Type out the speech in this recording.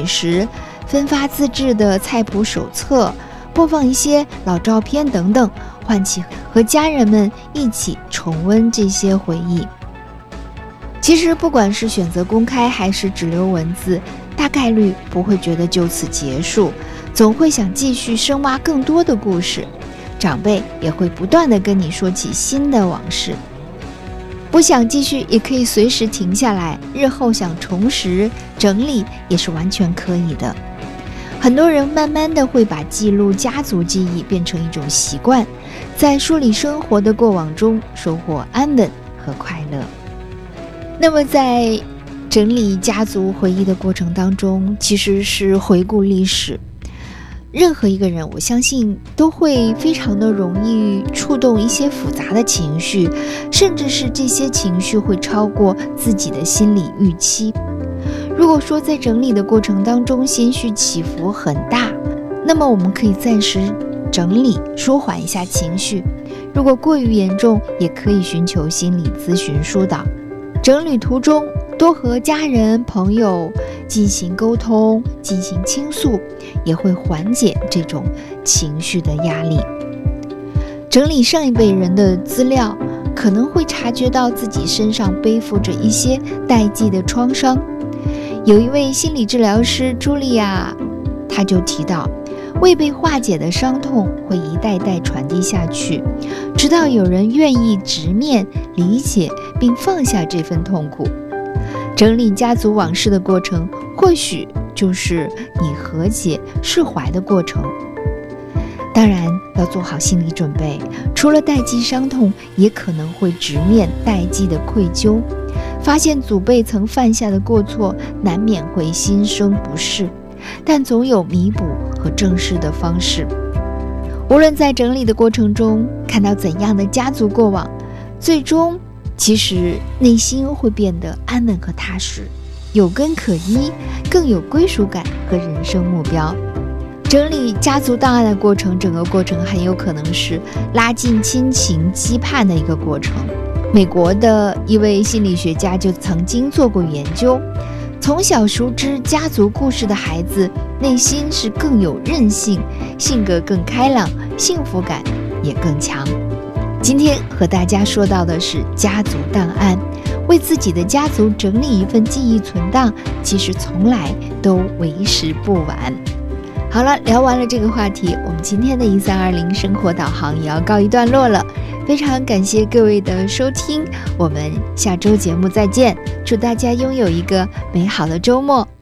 美食，分发自制的菜谱手册，播放一些老照片等等，唤起和家人们一起重温这些回忆。其实不管是选择公开还是只留文字，大概率不会觉得就此结束，总会想继续深挖更多的故事。长辈也会不断地跟你说起新的往事。不想继续也可以随时停下来，日后想重拾整理也是完全可以的。很多人慢慢的会把记录家族记忆变成一种习惯，在梳理生活的过往中收获安稳和快乐。那么在整理家族回忆的过程当中，其实是回顾历史。任何一个人，我相信都会非常的容易触动一些复杂的情绪，甚至是这些情绪会超过自己的心理预期。如果说在整理的过程当中情绪起伏很大，那么我们可以暂时整理舒缓一下情绪，如果过于严重，也可以寻求心理咨询疏导。整理途中多和家人朋友进行沟通，进行倾诉，也会缓解这种情绪的压力。整理上一辈人的资料，可能会察觉到自己身上背负着一些代际的创伤。有一位心理治疗师茱莉亚，她就提到，未被化解的伤痛会一代代传递下去，直到有人愿意直面、理解并放下这份痛苦。整理家族往事的过程，或许就是你和解、释怀的过程。当然要做好心理准备，除了代际伤痛，也可能会直面代际的愧疚，发现祖辈曾犯下的过错，难免会心生不适，但总有弥补和正视的方式。无论在整理的过程中看到怎样的家族过往，最终其实内心会变得安稳和踏实，有根可依，更有归属感和人生目标。整理家族档案的过程，整个过程很有可能是拉近亲情羁绊的一个过程。美国的一位心理学家就曾经做过研究，从小熟知家族故事的孩子，内心是更有韧性，性格更开朗，幸福感也更强。今天和大家说到的是家族档案，为自己的家族整理一份记忆存档，其实从来都为时不晚。好了，聊完了这个话题，我们今天的1320生活导航也要告一段落了。非常感谢各位的收听，我们下周节目再见，祝大家拥有一个美好的周末。